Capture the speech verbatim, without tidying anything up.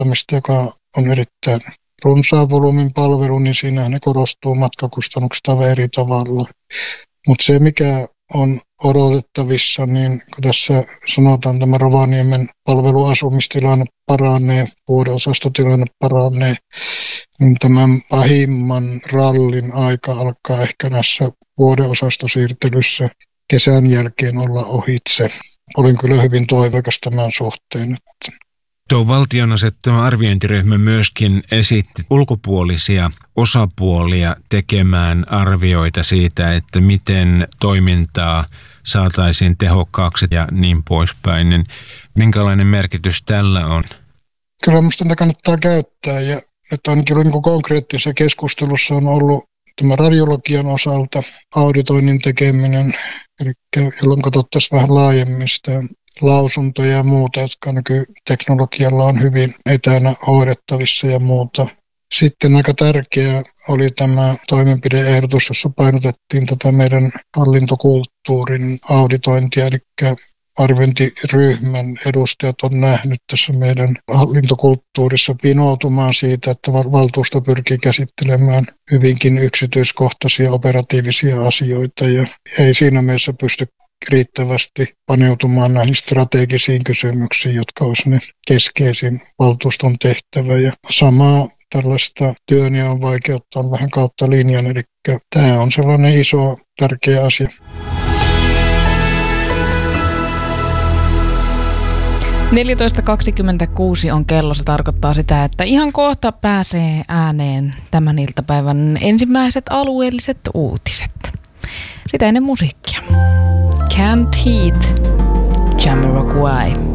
toteuttamista, joka on erittäin runsaan volyymin palvelu, niin siinä ne korostuu matkakustannukset aivan eri tavalla. Mutta se, mikä on odotettavissa, niin kun tässä sanotaan, tämä Rovaniemen palveluasumistilanne paranee, vuodeosastotilanne paranee, niin tämän pahimman rallin aika alkaa ehkä näissä vuodeosastosiirtelyssä kesän jälkeen olla ohitse. Olin kyllä hyvin toiveikas tämän suhteen. Tuo valtion asettama arviointiryhmä myöskin esitti ulkopuolisia osapuolia tekemään arvioita siitä, että miten toimintaa saataisiin tehokkaaksi ja niin poispäin. Niin minkälainen merkitys tällä on? Kyllä minusta ne kannattaa käyttää ja että ainakin niin konkreettisessa keskustelussa on ollut tämä radiologian osalta auditoinnin tekeminen, eli jolloin katsottaisiin vähän laajemmin sitä lausuntoja ja muuta, jotka nykyteknologialla on hyvin etänä hoidettavissa ja muuta. Sitten aika tärkeä oli tämä toimenpide-ehdotus, jossa painotettiin tätä meidän hallintokulttuurin auditointia, eli arviointiryhmän edustajat on nähnyt tässä meidän hallintokulttuurissa vinoutumaan siitä, että valtuusto pyrkii käsittelemään hyvinkin yksityiskohtaisia operatiivisia asioita ja ei siinä mielessä pysty riittävästi paneutumaan näihin strategisiin kysymyksiin, jotka olisi ne keskeisin valtuuston tehtävä. Ja samaa tällaista työnjaon vaikeutta on vähän kautta linjan, eli tämä on sellainen iso, tärkeä asia. neljätoista kaksikymmentäkuusi on kello. Se tarkoittaa sitä, että ihan kohta pääsee ääneen tämän iltapäivän ensimmäiset alueelliset uutiset. Sitä ennen musiikkia. Can't Heat, Jamiroquai.